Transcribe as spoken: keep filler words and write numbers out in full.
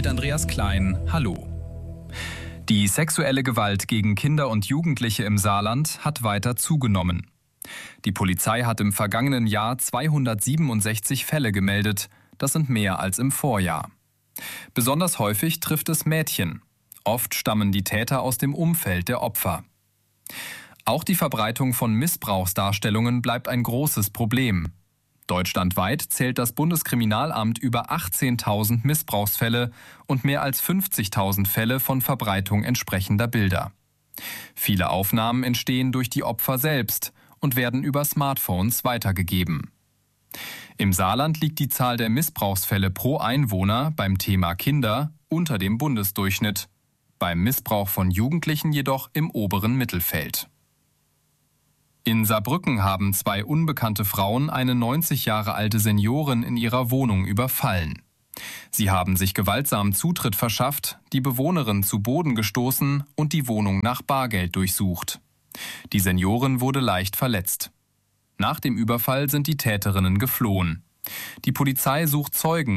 mit Andreas Klein. Hallo. Die sexuelle Gewalt gegen Kinder und Jugendliche im Saarland hat weiter zugenommen. Die Polizei hat im vergangenen Jahr zweihundertsiebenundsechzig Fälle gemeldet. Das sind mehr als im Vorjahr. Besonders häufig trifft es Mädchen. Oft stammen die Täter aus dem Umfeld der Opfer. Auch die Verbreitung von Missbrauchsdarstellungen bleibt ein großes Problem. Deutschlandweit zählt das Bundeskriminalamt über achtzehntausend Missbrauchsfälle und mehr als fünfzigtausend Fälle von Verbreitung entsprechender Bilder. Viele Aufnahmen entstehen durch die Opfer selbst und werden über Smartphones weitergegeben. Im Saarland liegt die Zahl der Missbrauchsfälle pro Einwohner beim Thema Kinder unter dem Bundesdurchschnitt, beim Missbrauch von Jugendlichen jedoch im oberen Mittelfeld. In Saarbrücken haben zwei unbekannte Frauen eine neunzig Jahre alte Seniorin in ihrer Wohnung überfallen. Sie haben sich gewaltsam Zutritt verschafft, die Bewohnerin zu Boden gestoßen und die Wohnung nach Bargeld durchsucht. Die Seniorin wurde leicht verletzt. Nach dem Überfall sind die Täterinnen geflohen. Die Polizei sucht Zeugen